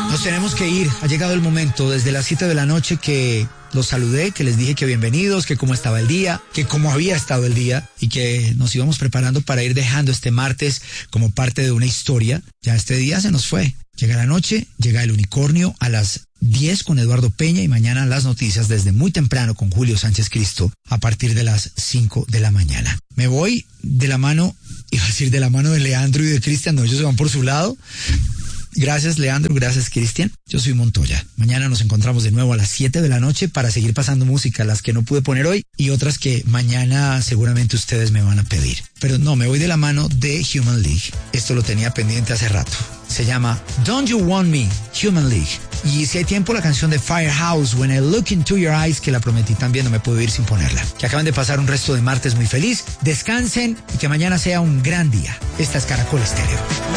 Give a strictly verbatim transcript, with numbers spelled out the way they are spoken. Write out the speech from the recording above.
Nos tenemos que ir, ha llegado el momento, desde las siete de la noche que los saludé, que les dije que bienvenidos, que cómo estaba el día, que cómo había estado el día y que nos íbamos preparando para ir dejando este martes como parte de una historia. Ya este día se nos fue. Llega la noche, llega el unicornio a las diez con Eduardo Peña y mañana las noticias desde muy temprano con Julio Sánchez Cristo a partir de las cinco de la mañana. Me voy de la mano, iba a decir de la mano de Leandro y de Cristian, no, ellos se van por su lado. Gracias, Leandro, gracias, Cristian. Yo soy Montoya. Mañana nos encontramos de nuevo a las siete de la noche para seguir pasando música, las que no pude poner hoy y otras que mañana seguramente ustedes me van a pedir. Pero no, me voy de la mano de Human League. Esto lo tenía pendiente hace rato. Se llama Don't You Want Me, Human League. Y si hay tiempo, la canción de Firehouse, When I Look Into Your Eyes, que la prometí también, no me puedo ir sin ponerla. Que acaban de pasar un resto de martes muy feliz. Descansen y que mañana sea un gran día. Esta es Caracol Estéreo.